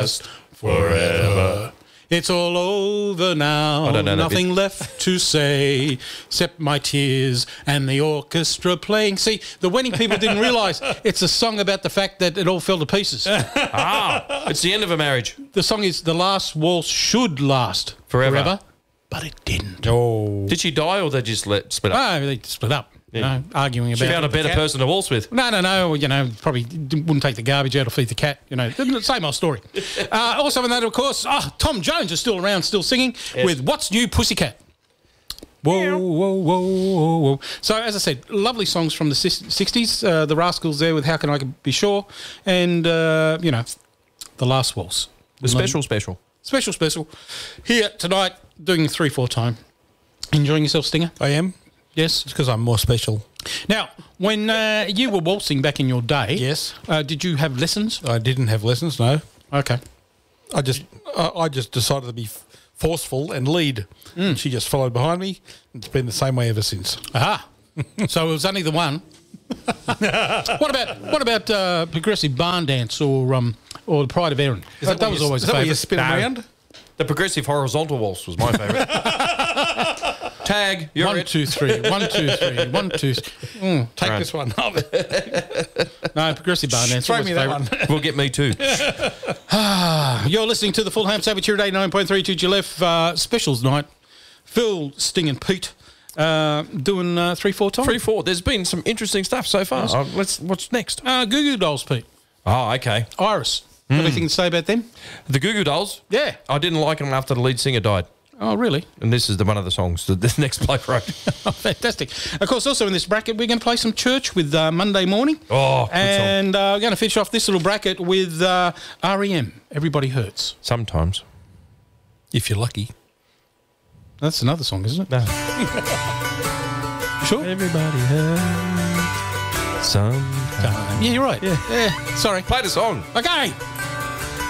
forever. It's all over now. I don't know that Nothing left to say except my tears and the orchestra playing. See, the wedding people didn't realise it's a song about the fact that it all fell to pieces. It's the end of a marriage. The song is The Last Waltz should last Forever. but it didn't. Oh. Did she die or they just split up? No, they split up. Yeah. Arguing She about found a better person to waltz with. No, probably wouldn't take the garbage out or feed the cat, same old story. Also in that, of course, Tom Jones is still around, still singing with What's New Pussycat. Whoa, whoa, whoa, whoa, whoa. So, as I said, lovely songs from the 60s. The Rascals there with How Can I Be Sure? And, The Last Waltz. The special. Special. Here tonight, doing 3/4 time. Enjoying yourself, Stinger? I am. Yes. It's because I'm more special. Now, when you were waltzing back in your day, Yes. Did you have lessons? I didn't have lessons, no. Okay. I just decided to be forceful and lead. She just followed behind me. It's been the same way ever since. Aha. So it was only the one. What about progressive barn dance or the Pride of Erin? That was always a where you favourite. spin around? The progressive horizontal waltz was my favourite. Tag, you're 1, it. 2, 3. 1, 2, 3. 1, 2, 3. Take Right. this one. No, progressive barn dance. Throw always me a that favourite. one. We'll get me too. You're listening to the Full Ham Sandwich here at 89.3 to GLF Specials Night. Phil, Sting and Pete doing 3/4 time. 3-4. There's been some interesting stuff so far. What's next? Goo Goo Dolls, Pete. Oh, okay. Iris. Got anything to say about them? The Goo Goo Dolls. Yeah. I didn't like them after the lead singer died. Oh, really? And this is one of the songs that the next bloke wrote. Oh, fantastic. Of course, also in this bracket, we're going to play some Church with Monday Morning. Oh, good song. And we're going to finish off this little bracket with R.E.M., Everybody Hurts. Sometimes. If you're lucky. That's another song, isn't it? No. Sure? Everybody hurts. Sometimes. Yeah, you're right. Yeah. Sorry. Play the song. Okay.